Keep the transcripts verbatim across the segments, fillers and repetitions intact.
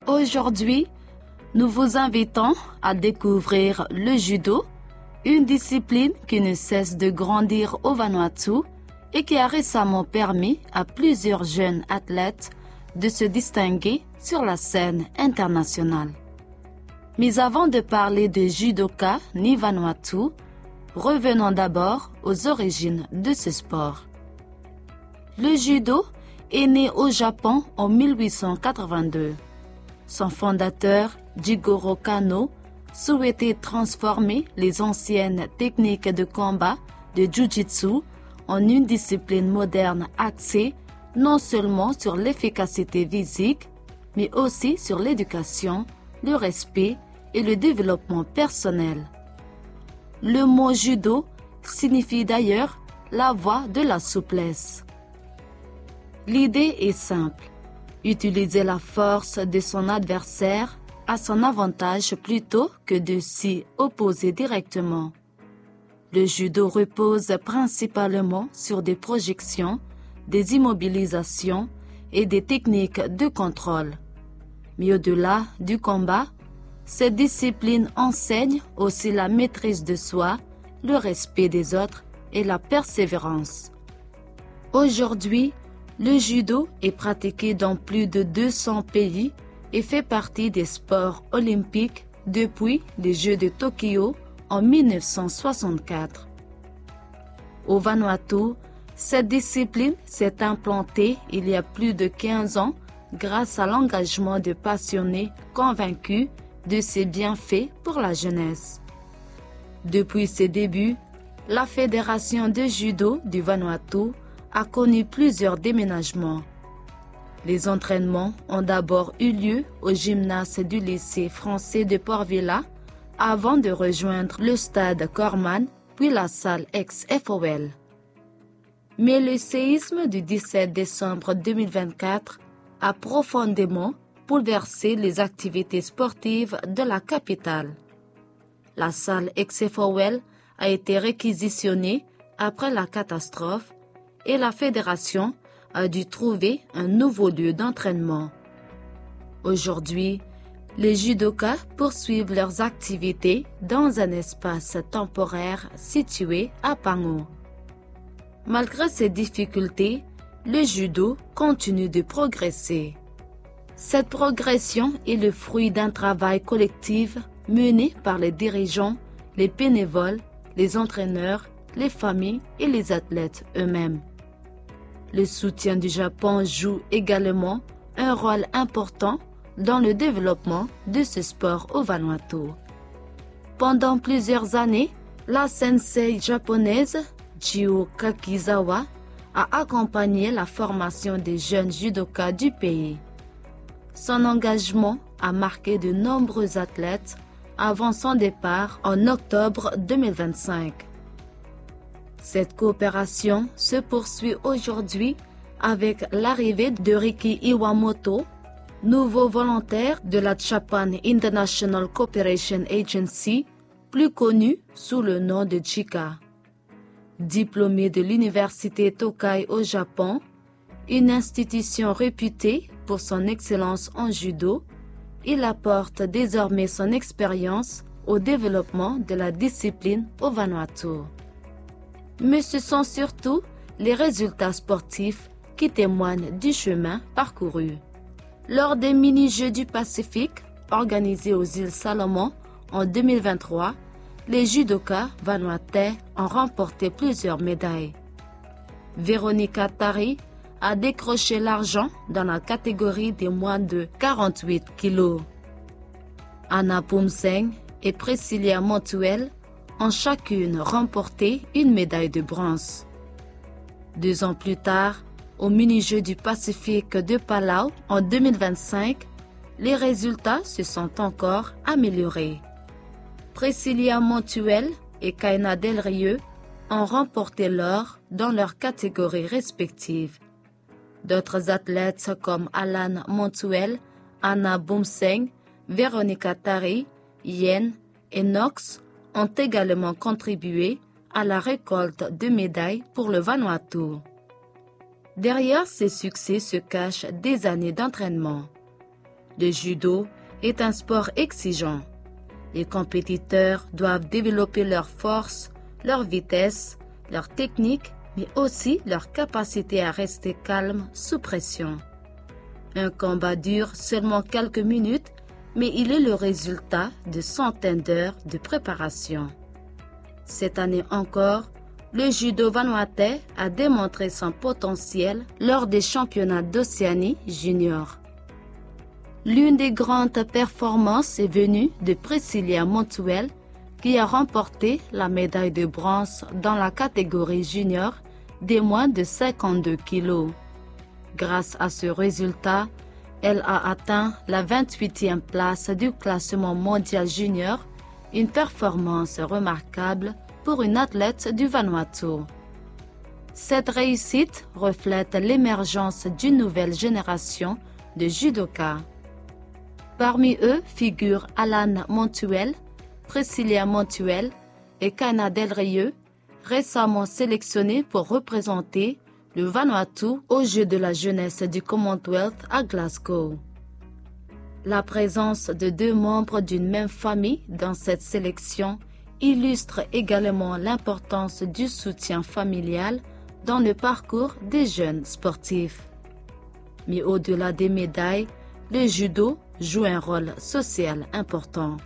Aujourd'hui, nous vous invitons à découvrir le judo, une discipline qui ne cesse de grandir au Vanuatu et qui a récemment permis à plusieurs jeunes athlètes de se distinguer sur la scène internationale. Mais avant de parler de judoka ni Vanuatu, revenons d'abord aux origines de ce sport. Le judo est né au Japon en mille huit cent quatre-vingt-deux. Son fondateur, Jigoro Kano, souhaitait transformer les anciennes techniques de combat de Jiu-Jitsu en une discipline moderne axée non seulement sur l'efficacité physique, mais aussi sur l'éducation, le respect et le développement personnel. Le mot judo signifie d'ailleurs la voie de la souplesse. L'idée est simple, utiliser la force de son adversaire à son avantage plutôt que de s'y opposer directement. Le judo repose principalement sur des projections, des immobilisations et des techniques de contrôle. Mais au-delà du combat, cette discipline enseigne aussi la maîtrise de soi, le respect des autres et la persévérance. Aujourd'hui, le judo est pratiqué dans plus de deux cents pays et fait partie des sports olympiques depuis les Jeux de Tokyo en mille neuf cent soixante-quatre. Au Vanuatu, cette discipline s'est implantée il y a plus de quinze ans grâce à l'engagement de passionnés convaincus de ses bienfaits pour la jeunesse. Depuis ses débuts, la Fédération de judo du Vanuatu a connu plusieurs déménagements. Les entraînements ont d'abord eu lieu au gymnase du lycée français de Port-Vila avant de rejoindre le stade Corman puis la salle ex-F O L. Mais le séisme du dix-sept décembre deux mille vingt-quatre a profondément bouleversé les activités sportives de la capitale. La salle ex-F O L a été réquisitionnée après la catastrophe et la fédération a dû trouver un nouveau lieu d'entraînement. Aujourd'hui, les judokas poursuivent leurs activités dans un espace temporaire situé à Pango. Malgré ces difficultés, le judo continue de progresser. Cette progression est le fruit d'un travail collectif mené par les dirigeants, les bénévoles, les entraîneurs, les familles et les athlètes eux-mêmes. Le soutien du Japon joue également un rôle important dans le développement de ce sport au Vanuatu. Pendant plusieurs années, la sensei japonaise Jio Kakizawa a accompagné la formation des jeunes judokas du pays. Son engagement a marqué de nombreux athlètes avant son départ en octobre deux mille vingt-cinq. Cette coopération se poursuit aujourd'hui avec l'arrivée de Riki Iwamoto, nouveau volontaire de la Japan International Cooperation Agency, plus connu sous le nom de JICA. Diplômé de l'université Tokai au Japon, une institution réputée pour son excellence en judo, il apporte désormais son expérience au développement de la discipline au Vanuatu. Mais ce sont surtout les résultats sportifs qui témoignent du chemin parcouru. Lors des mini-Jeux du Pacifique, organisés aux îles Salomon en deux mille vingt-trois, les judokas vanuatais ont remporté plusieurs médailles. Véronica Tari a décroché l'argent dans la catégorie des moins de quarante-huit kilos. Anna Pumseng et Priscilla Montuel ont chacune remporté une médaille de bronze. Deux ans plus tard, aux mini-Jeux du Pacifique de Palau en deux mille vingt-cinq, les résultats se sont encore améliorés. Priscilla Montuel et Kaina Del Rio ont remporté l'or dans leurs catégories respectives. D'autres athlètes comme Alan Montuel, Anna Pumseng, Véronica Tari, Yen et Knox ont également contribué à la récolte de médailles pour le Vanuatu. Derrière ces succès se cachent des années d'entraînement. Le judo est un sport exigeant. Les compétiteurs doivent développer leur force, leur vitesse, leur technique, mais aussi leur capacité à rester calme sous pression. Un combat dure seulement quelques minutes, mais il est le résultat de centaines d'heures de préparation. Cette année encore, le judo vanuatais a démontré son potentiel lors des championnats d'Océanie junior. L'une des grandes performances est venue de Priscilla Montuel, qui a remporté la médaille de bronze dans la catégorie junior des moins de cinquante-deux kilos. Grâce à ce résultat, elle a atteint la vingt-huitième place du classement mondial junior, une performance remarquable pour une athlète du Vanuatu. Cette réussite reflète l'émergence d'une nouvelle génération de judokas. Parmi eux figurent Alan Montuel, Priscilla Montuel et Kana Del Rio, récemment sélectionnés pour représenter le Vanuatu aux Jeux de la jeunesse du Commonwealth à Glasgow. La présence de deux membres d'une même famille dans cette sélection illustre également l'importance du soutien familial dans le parcours des jeunes sportifs. Mais au-delà des médailles, le judo joue un rôle social important.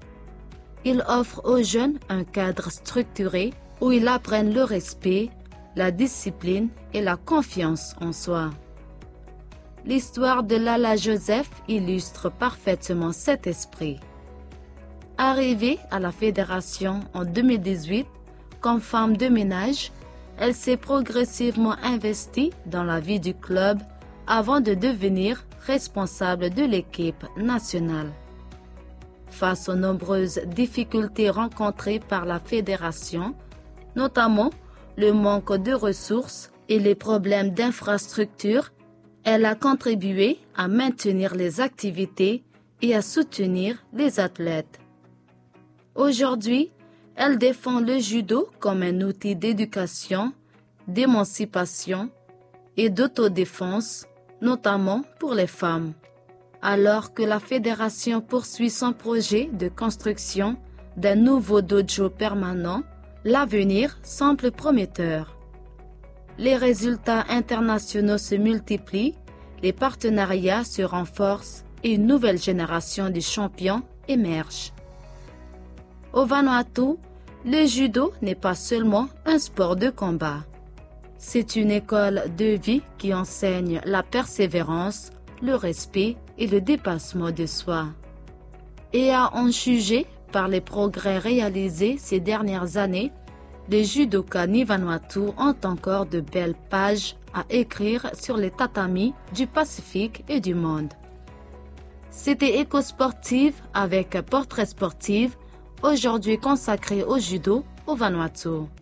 Il offre aux jeunes un cadre structuré où ils apprennent le respect, la discipline et la confiance en soi. L'histoire de Lala Joseph illustre parfaitement cet esprit. Arrivée à la fédération en deux mille dix-huit comme femme de ménage, elle s'est progressivement investie dans la vie du club avant de devenir responsable de l'équipe nationale. Face aux nombreuses difficultés rencontrées par la fédération, notamment le manque de ressources et les problèmes d'infrastructure, elle a contribué à maintenir les activités et à soutenir les athlètes. Aujourd'hui, elle défend le judo comme un outil d'éducation, d'émancipation et d'autodéfense, notamment pour les femmes. Alors que la fédération poursuit son projet de construction d'un nouveau dojo permanent, l'avenir semble prometteur. Les résultats internationaux se multiplient, les partenariats se renforcent et une nouvelle génération de champions émerge. Au Vanuatu, le judo n'est pas seulement un sport de combat. C'est une école de vie qui enseigne la persévérance, le respect et le dépassement de soi. Et à en juger par les progrès réalisés ces dernières années, les judokas Vanuatu ont encore de belles pages à écrire sur les tatamis du Pacifique et du monde. C'était Éco-Sportive avec Portrait Sportive, aujourd'hui consacré au judo au Vanuatu.